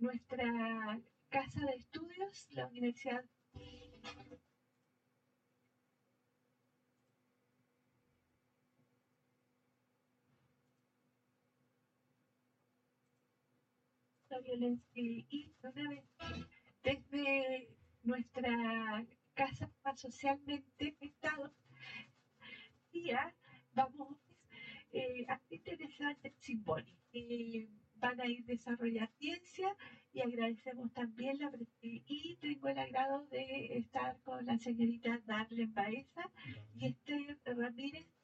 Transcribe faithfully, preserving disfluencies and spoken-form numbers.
nuestra casa de estudios, la Universidad la violencia y una vez desde nuestra casa socialmente estado día vamos eh, a interesante simbólico. Eh, van a ir desarrollar ciencia y agradecemos también la y tengo el agrado de estar con la señorita Darlene Baeza y Esther Ramírez